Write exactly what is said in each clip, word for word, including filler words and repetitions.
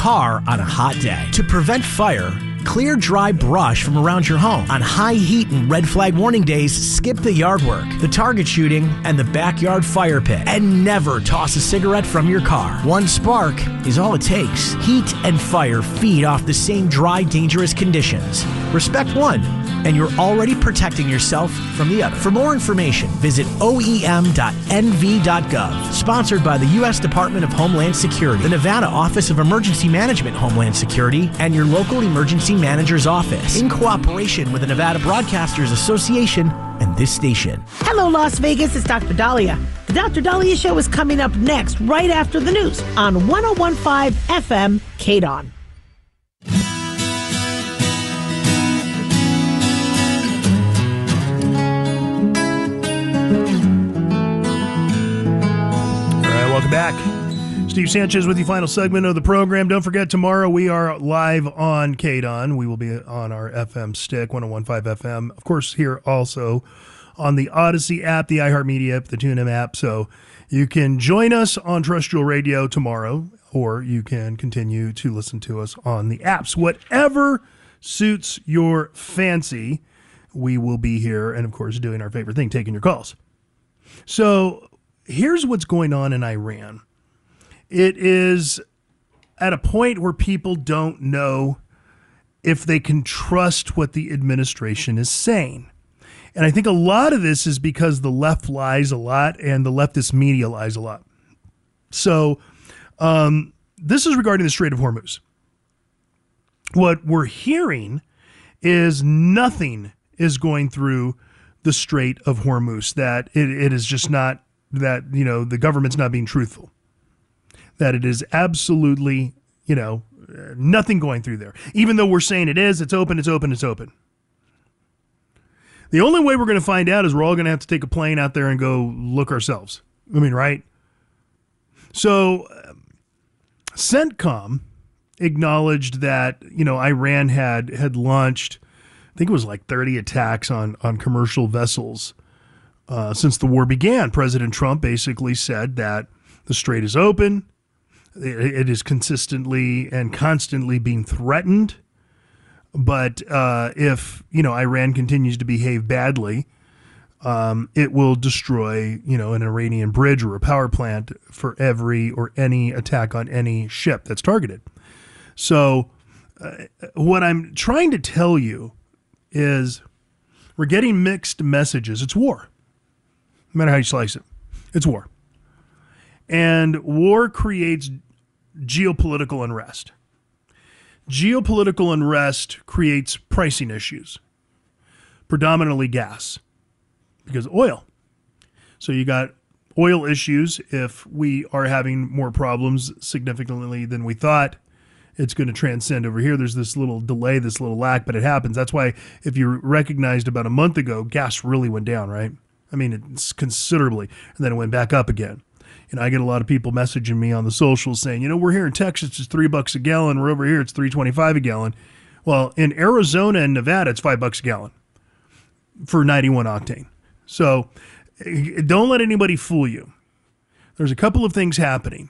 car on a hot day. To prevent fire, clear dry brush from around your home. On high heat and red flag warning days, skip the yard work, the target shooting, and the backyard fire pit. And never toss a cigarette from your car. One spark is all it takes. Heat and fire feed off the same dry, dangerous conditions. Respect one, and you're already protecting yourself from the other. For more information, visit O E M dot N V dot gov. Sponsored by the U S Department of Homeland Security, the Nevada Office of Emergency Management Homeland Security, and your local emergency manager's office, in cooperation with the Nevada Broadcasters Association and this station. Hello, Las Vegas. It's Doctor Dahlia. The Doctor Dahlia Show is coming up next, right after the news, on one oh one point five F M K D O N. Welcome back. Steve Sanchez with the final segment of the program. Don't forget, tomorrow we are live on K D O N. We will be on our F M stick, one oh one point five F M. Of course, here also on the Odyssey app, the iHeartMedia app, the TuneIn app. So you can join us on terrestrial radio tomorrow, or you can continue to listen to us on the apps. Whatever suits your fancy, we will be here and, of course, doing our favorite thing, taking your calls. So here's what's going on in Iran. It is at a point where people don't know if they can trust what the administration is saying. And I think a lot of this is because the left lies a lot and the leftist media lies a lot. So um, this is regarding the Strait of Hormuz. What we're hearing is nothing is going through the Strait of Hormuz, that it, it is just not, that, you know, the government's not being truthful, that it is absolutely, you know, nothing going through there. Even though we're saying it is, it's open, it's open, it's open. The only way we're going to find out is we're all going to have to take a plane out there and go look ourselves. I mean, right? So CENTCOM acknowledged that, you know, Iran had had launched, I think it was like thirty attacks on, on commercial vessels uh, since the war began. President Trump basically said that the strait is open. It, it is consistently and constantly being threatened. But uh, if, you know, Iran continues to behave badly, um, it will destroy, you know, an Iranian bridge or a power plant for every or any attack on any ship that's targeted. So uh, what I'm trying to tell you is we're getting mixed messages. It's war. No matter how you slice it, it's war. And war creates geopolitical unrest. Geopolitical unrest creates pricing issues, predominantly gas, because oil. So you got oil issues. If we are having more problems significantly than we thought, it's going to transcend over here. There's this little delay, this little lag, but it happens. That's why if you recognized about a month ago, gas really went down, right? I mean, it's considerably, and then it went back up again. And I get a lot of people messaging me on the socials saying, you know, we're here in Texas, it's three bucks a gallon. We're over here, it's three twenty-five a gallon. Well, in Arizona and Nevada, it's five bucks a gallon for ninety-one octane. So don't let anybody fool you. There's a couple of things happening.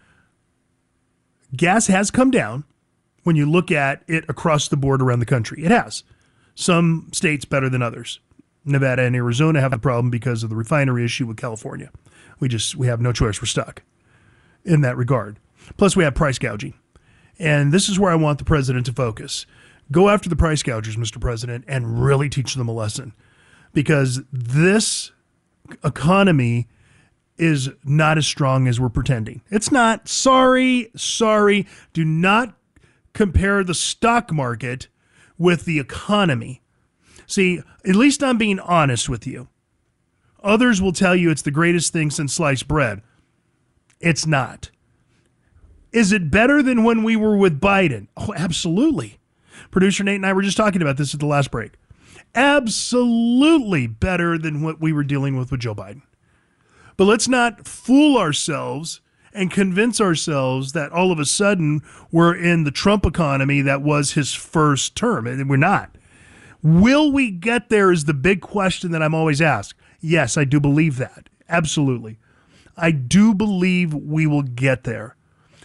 Gas has come down when you look at it across the board around the country. It has. Some states better than others. Nevada and Arizona have a problem because of the refinery issue with California. We just, we have no choice. We're stuck in that regard. Plus, we have price gouging. And this is where I want the president to focus. Go after the price gougers, Mister President, and really teach them a lesson. Because this economy is not as strong as we're pretending. It's not. Sorry, sorry. Do not compare the stock market with the economy. See, at least I'm being honest with you. Others will tell you it's the greatest thing since sliced bread. It's not. Is it better than when we were with Biden? Oh, absolutely. Producer Nate and I were just talking about this at the last break. Absolutely better than what we were dealing with with Joe Biden. But let's not fool ourselves and convince ourselves that all of a sudden we're in the Trump economy that was his first term. And we're not. Will we get there is the big question that I'm always asked. Yes, I do believe that. Absolutely. I do believe we will get there.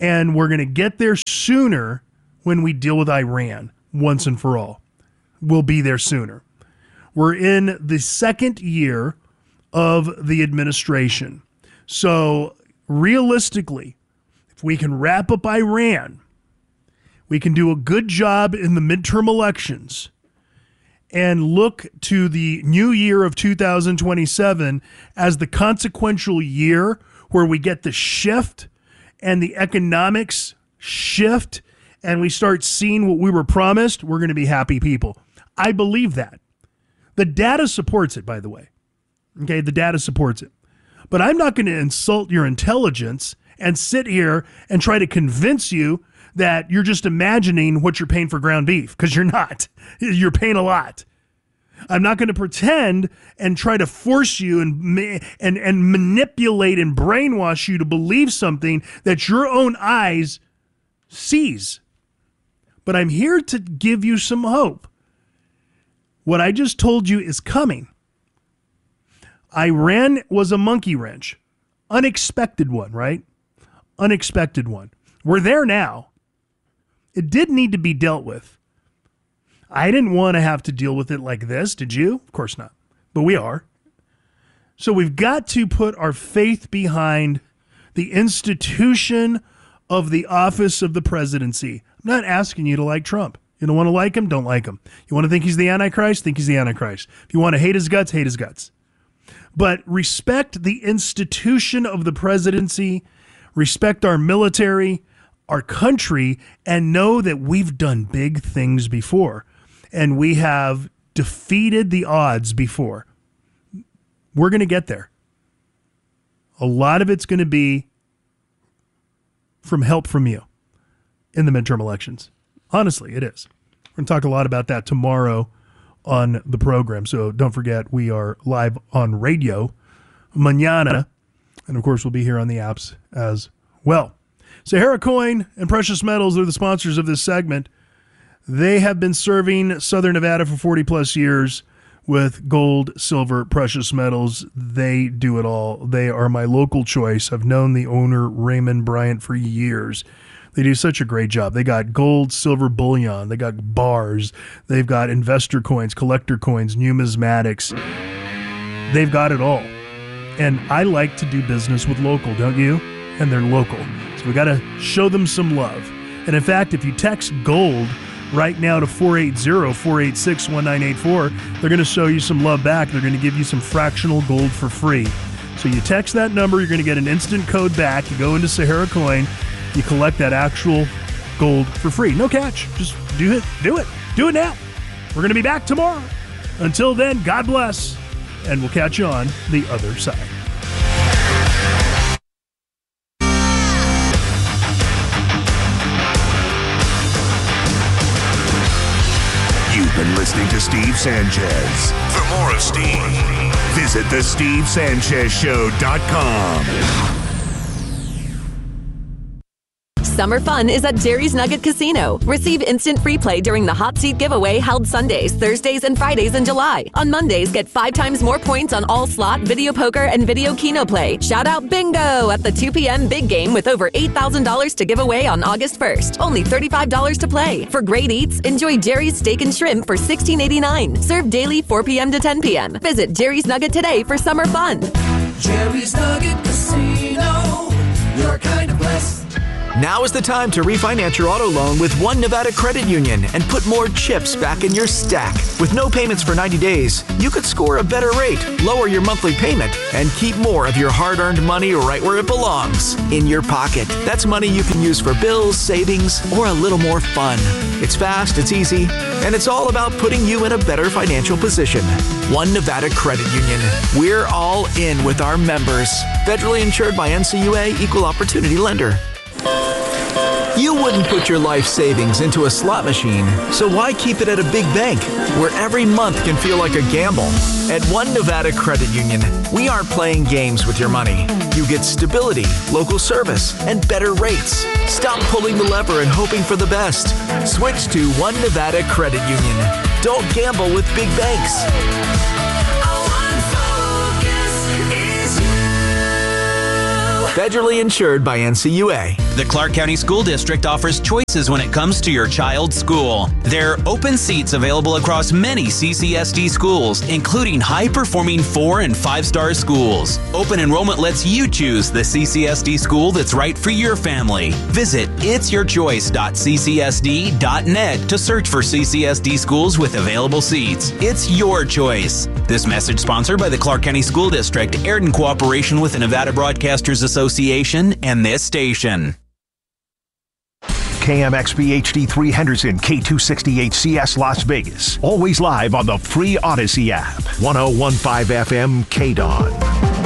And we're going to get there sooner when we deal with Iran once and for all. We'll be there sooner. We're in the second year of the administration. So realistically, if we can wrap up Iran, we can do a good job in the midterm elections and look to the new year of two thousand twenty-seven as the consequential year where we get the shift and the economics shift and we start seeing what we were promised, we're going to be happy people. I believe that. The data supports it, by the way. Okay, the data supports it. But I'm not going to insult your intelligence and sit here and try to convince you that you're just imagining what you're paying for ground beef, because you're not. You're paying a lot. I'm not going to pretend and try to force you and, and, and manipulate and brainwash you to believe something that your own eyes sees. But I'm here to give you some hope. What I just told you is coming. Iran was a monkey wrench. Unexpected one, right? Unexpected one. We're there now. It did need to be dealt with. I didn't want to have to deal with it like this, did you? Of course not. But we are. So we've got to put our faith behind the institution of the office of the presidency. I'm not asking you to like Trump. You don't want to like him? Don't like him. You want to think he's the Antichrist? Think he's the Antichrist. If you want to hate his guts, hate his guts. But respect the institution of the presidency, respect our military, our country, and know that we've done big things before. And we have defeated the odds before. We're going to get there. A lot of it's going to be from help from you in the midterm elections. Honestly, it is. We're going to talk a lot about that tomorrow on the program. So don't forget, we are live on radio mañana. And of course, we'll be here on the apps as well. Sahara Coin and Precious Metals are the sponsors of this segment. They have been serving Southern Nevada for forty plus years with gold, silver, precious metals. They do it all. They are my local choice. I've known the owner, Raymond Bryant, for years. They do such a great job. They got gold, silver bullion. They got bars. They've got investor coins, collector coins, numismatics. They've got it all. And I like to do business with local, don't you? And they're local. So we got to show them some love. And in fact, if you text GOLD right now to four eight zero, four eight six, one nine eight four, they're going to show you some love back. They're going to give you some fractional gold for free. So you text that number, you're going to get an instant code back. You go into Sahara Coin, you collect that actual gold for free. No catch. Just do it. Do it. Do it now. We're going to be back tomorrow. Until then, God bless. And we'll catch you on the other side. You've been listening to Steve Sanchez. For more of Steve, visit the steve sanchez show dot com. Summer fun is at Jerry's Nugget Casino. Receive instant free play during the Hot Seat giveaway held Sundays, Thursdays, and Fridays in July. On Mondays, get five times more points on all slot, video poker, and video Keno play. Shout out bingo at the two p.m. big game with over eight thousand dollars to give away on August first. Only thirty-five dollars to play. For great eats, enjoy Jerry's Steak and Shrimp for sixteen eighty-nine. Served daily four p.m. to ten p.m. Visit Jerry's Nugget today for summer fun. Jerry's Nugget Casino, you're kind of blessed. Now is the time to refinance your auto loan with One Nevada Credit Union and put more chips back in your stack. With no payments for ninety days, you could score a better rate, lower your monthly payment, and keep more of your hard-earned money right where it belongs, in your pocket. That's money you can use for bills, savings, or a little more fun. It's fast, it's easy, and it's all about putting you in a better financial position. One Nevada Credit Union. We're all in with our members. Federally insured by N C U A, Equal Opportunity Lender. You wouldn't put your life savings into a slot machine, so why keep it at a big bank where every month can feel like a gamble? At One Nevada Credit Union, we aren't playing games with your money. You get stability, local service, and better rates. Stop pulling the lever and hoping for the best. Switch to One Nevada Credit Union. Don't gamble with big banks. Federally insured by N C U A. The Clark County School District offers choices when it comes to your child's school. There are open seats available across many C C S D schools, including high-performing four- and five-star schools. Open enrollment lets you choose the C C S D school that's right for your family. Visit its your choice dot c c s d dot net to search for C C S D schools with available seats. It's your choice. This message sponsored by the Clark County School District, aired in cooperation with the Nevada Broadcasters Association and this station. K M X B H D three Henderson, K two sixty-eight C S Las Vegas. Always live on the free Odyssey app. ten fifteen F M K D O N.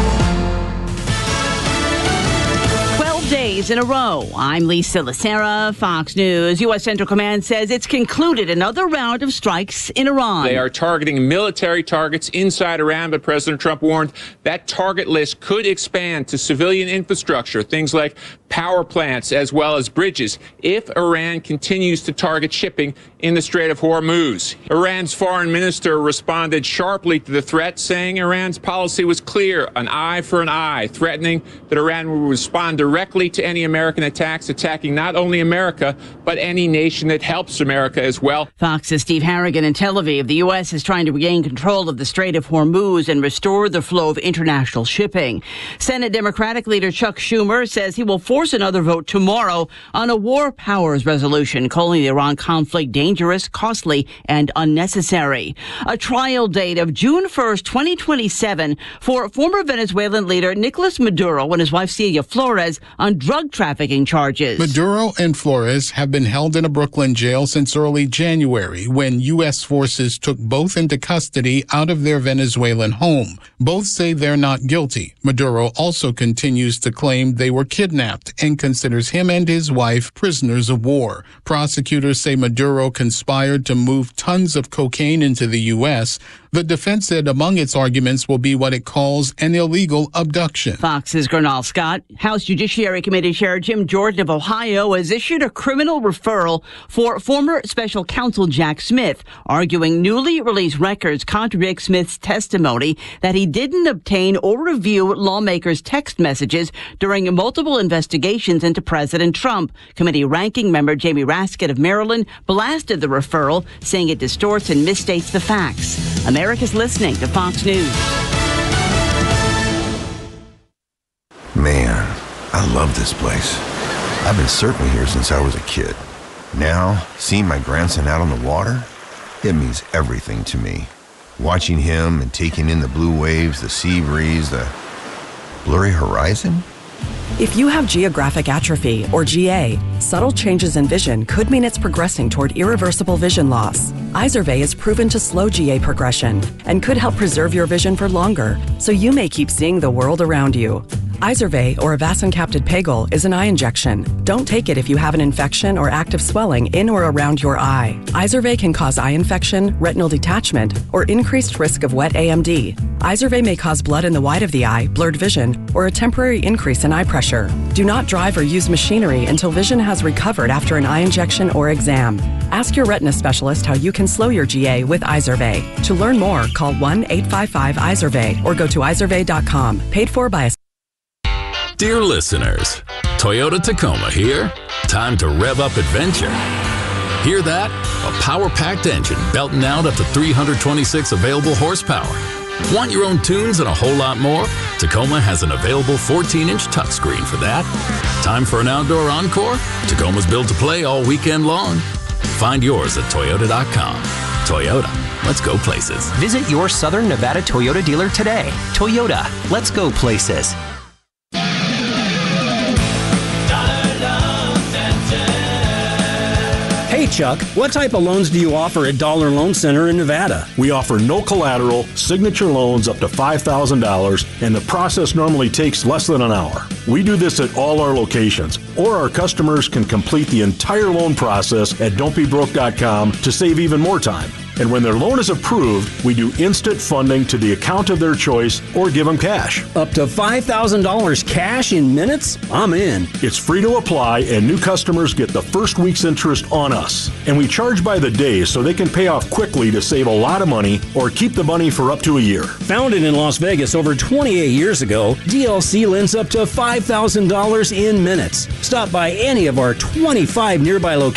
Days in a row. I'm Lisa Lacera, Fox News. U S. Central Command says it's concluded another round of strikes in Iran. They are targeting military targets inside Iran, but President Trump warned that target list could expand to civilian infrastructure, things like power plants as well as bridges, if Iran continues to target shipping in the Strait of Hormuz. Iran's foreign minister responded sharply to the threat, saying Iran's policy was clear, an eye for an eye, threatening that Iran will respond directly to any American attacks, attacking not only America, but any nation that helps America as well. Fox's Steve Harrigan in Tel Aviv. The U S is trying to regain control of the Strait of Hormuz and restore the flow of international shipping. Senate Democratic leader Chuck Schumer says he will force another vote tomorrow on a war powers resolution, calling the Iran conflict dangerous, costly, and unnecessary. A trial date of June first, twenty twenty-seven for former Venezuelan leader Nicolas Maduro and his wife Celia Flores on drug trafficking charges. Maduro and Flores have been held in a Brooklyn jail since early January, when U S forces took both into custody out of their Venezuelan home. Both say they're not guilty. Maduro also continues to claim they were kidnapped and considers him and his wife prisoners of war. Prosecutors say Maduro conspired to move tons of cocaine into the U S. The defense said among its arguments will be what it calls an illegal abduction. Fox's Gernal Scott. House Judiciary Committee Chair Jim Jordan of Ohio has issued a criminal referral for former special counsel Jack Smith, arguing newly released records contradict Smith's testimony that he didn't obtain or review lawmakers' text messages during multiple investigations into President Trump. Committee ranking member Jamie Raskin of Maryland blasted the referral, saying it distorts and misstates the facts. America's listening to Fox News. Man, I love this place. I've been surfing here since I was a kid. Now, seeing my grandson out on the water, it means everything to me. Watching him and taking in the blue waves, the sea breeze, the blurry horizon. If you have geographic atrophy, or G A, subtle changes in vision could mean it's progressing toward irreversible vision loss. Izervay is proven to slow G A progression and could help preserve your vision for longer, so you may keep seeing the world around you. Izervay, or avacincaptad pegol, is an eye injection. Don't take it if you have an infection or active swelling in or around your eye. Izervay can cause eye infection, retinal detachment, or increased risk of wet A M D. Izervay may cause blood in the white of the eye, blurred vision, or a temporary increase in eye pressure. Do not drive or use machinery until vision has recovered after an eye injection or exam. Ask your retina specialist how you can slow your G A with Izervay. To learn more, call one eight five five Izervay or go to izervay dot com. Paid for by a Dear listeners, Toyota Tacoma here. Time to rev up adventure. Hear that? A power-packed engine belting out up to three hundred twenty-six available horsepower. Want your own tunes and a whole lot more? Tacoma has an available fourteen inch touchscreen for that. Time for an outdoor encore? Tacoma's built to play all weekend long. Find yours at toyota dot com. Toyota, let's go places. Visit your Southern Nevada Toyota dealer today. Toyota, let's go places. Hey Chuck, what type of loans do you offer at Dollar Loan Center in Nevada? We offer no collateral, signature loans up to five thousand dollars, and the process normally takes less than an hour. We do this at all our locations, or our customers can complete the entire loan process at don't be broke dot com to save even more time. And when their loan is approved, we do instant funding to the account of their choice or give them cash. Up to five thousand dollars cash in minutes? I'm in. It's free to apply, and new customers get the first week's interest on us. And we charge by the day so they can pay off quickly to save a lot of money or keep the money for up to a year. Founded in Las Vegas over twenty-eight years ago, D L C lends up to five five thousand dollars in minutes. Stop by any of our twenty-five nearby locations